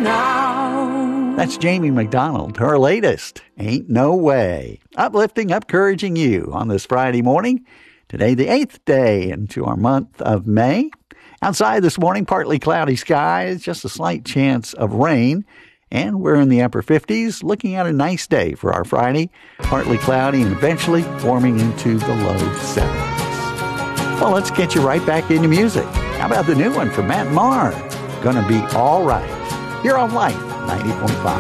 now. That's Jamie McDonald, her latest, Ain't No Way. Uplifting, encouraging you on this Friday morning. Today, the 8th day into our month of May. Outside this morning, partly cloudy skies, just a slight chance of rain. And we're in the upper 50s, looking at a nice day for our Friday. Partly cloudy and eventually warming into the low 70s. Well, let's get you right back into music. How about the new one from Matt Maher? Gonna Be All Right. Here on Life 90.5.